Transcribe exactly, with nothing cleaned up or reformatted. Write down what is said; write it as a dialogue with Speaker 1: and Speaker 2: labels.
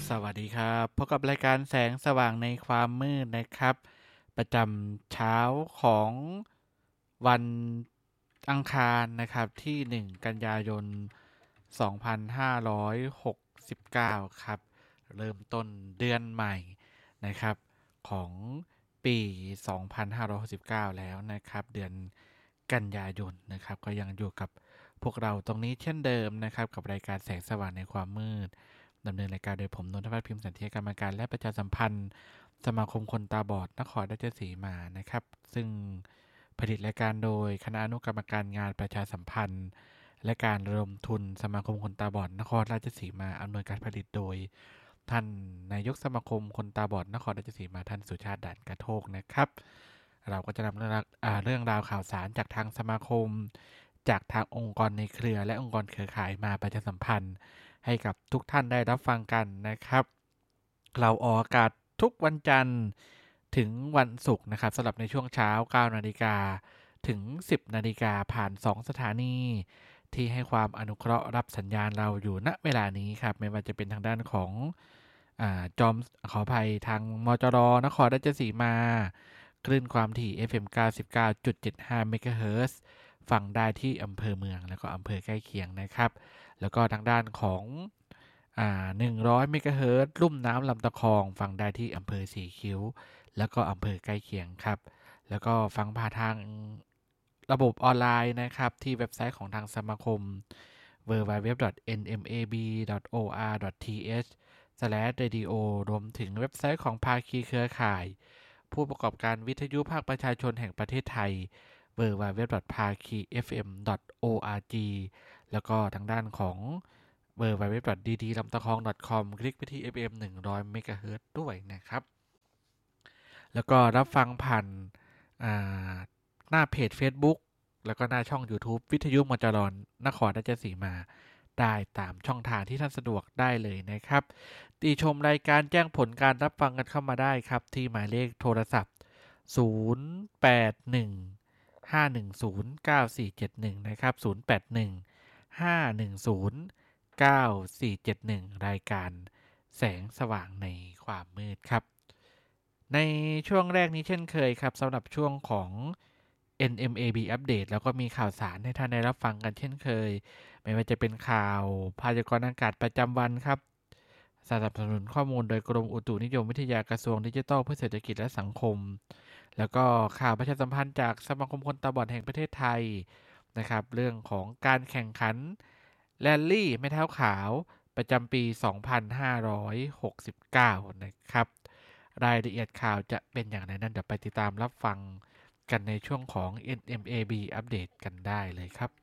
Speaker 1: สวัสดีครับพบกับรายการแสงสว่างในความมืดนะครับประจำเช้าของวันอังคารนะครับที่หนึ่งกันยายนสองพันห้าร้อยหกสิบเก้าครับเริ่มต้นเดือนใหม่นะครับของปีสองพันห้าร้อยหกสิบเก้าแล้วนะครับเดือนกันยายนนะครับก็ยังอยู่กับพวกเราตรงนี้เช่นเดิมนะครับกับรายการแสงสว่างในความมืดดำเนินรายการโดยผมนนทพัฒน์พิมพ์สันเทียกรรมการและประชาสัมพันธ์สมาคมคนตาบอดนครราชสีมานะครับซึ่งผลิตรายการโดยคณะอนุกรรมการงานประชาสัมพันธ์และการระดมทุนสมาคมคนตาบอดนครราชสีมาอำนวยการผลิตโดยท่านนายกสมาคมคนตาบอดนครราชสีมาท่านสุชาติด่านกระโทกนะครับเราก็จะนำเรื่องเรื่องราวข่าวสารจากทางสมาคมจากทางองค์กรในเครือและองค์กรเครือข่ายมาประชาสัมพันธ์ให้กับทุกท่านได้รับฟังกันนะครับเราออกอากาศทุกวันจันทร์ถึงวันศุกร์นะครับสำหรับในช่วงเช้า เก้า นาฬิกาถึง สิบ นาฬิกาผ่าน สอง สถานีที่ให้ความอนุเคราะห์รับสัญญาณเราอยู่ณเวลานี้ครับไม่ว่าจะเป็นทางด้านของอ่าจอมขออภัยทางมจรนครราชสีมาคลื่นความถี่ เอฟ เอ็ม เก้าสิบเก้าจุดเจ็ดห้า เมกะเฮิรตซ์ฟังได้ที่อำเภอเมืองแล้วก็อำเภอใกล้เคียงนะครับแล้วก็ทางด้านของอ่าหนึ่งร้อยเมกะเฮิรตซ์ลุ่มน้ำลำตะคองฟังได้ที่อำเภอสีคิ้วแล้วก็อำเภอใกล้เคียงครับแล้วก็ฟังผ่านทางระบบออนไลน์นะครับที่เว็บไซต์ของทางสมาคม ดับเบิลยู ดับเบิลยู ดับเบิลยู ดอท เอ็น เอ็ม เอ บี ดอท โอ อาร์ ดอท ที เอช สแลช เรดิโอ รวมถึงเว็บไซต์ของภาคีเครือข่ายผู้ประกอบการวิทยุภาคประชาชนแห่งประเทศไทย ดับเบิลยู ดับเบิลยู ดับเบิลยู ดอท พาคี เอฟ เอ็ม ดอท โอ อาร์ จี แล้วก็ทางด้านของ ดับเบิลยู ดับเบิลยู ดับเบิลยู ดอท ดี ดี ลำตะคอง ดอท คอม คลิกไปที่ เอฟ เอ็ม หนึ่งร้อย เมกะเฮิรตซ์ด้วยนะครับแล้วก็รับฟังผ่านหน้าเพจ Facebook แล้วก็หน้าช่อง YouTube วิทยุมจรนครราชสีมาได้ตามช่องทางที่ท่านสะดวกได้เลยนะครับติชมรายการแจ้งผลการรับฟังกันเข้ามาได้ครับที่หมายเลขโทรศัพท์ศูนย์ แปด หนึ่ง ห้า หนึ่ง ศูนย์ เก้า สี่ เจ็ด หนึ่งนะครับศูนย์ แปด หนึ่ง ห้า หนึ่ง ศูนย์ เก้า สี่ เจ็ด หนึ่งรายการแสงสว่างในความมืดครับในช่วงแรกนี้เช่นเคยครับสำหรับช่วงของ เอ็น เอ็ม เอ บี อัปเดตแล้วก็มีข่าวสารให้ท่านได้รับฟังกันเช่นเคยไม่ว่าจะเป็นข่าวพยากรณ์อากาศประจำวันครับสนับสนุนข้อมูลโดยกรมอุตุนิยมวิทยากระทรวงดิจิทัลเพื่อเศรษฐกิจและสังคมแล้วก็ข่าวประชาสัมพันธ์จากสมาคมคนตาบอดแห่งประเทศไทยนะครับเรื่องของการแข่งขันแรลลี่ไม้เท้าขาวประจำปีสองพันห้าร้อยหกสิบเก้านะครับรายละเอียดข่าวจะเป็นอย่างไรนั้นเดี๋ยวไปติดตามรับฟังกันในช่วงของ เอ็น เอ็ม เอ บี อัปเดตกันได้เลยครับ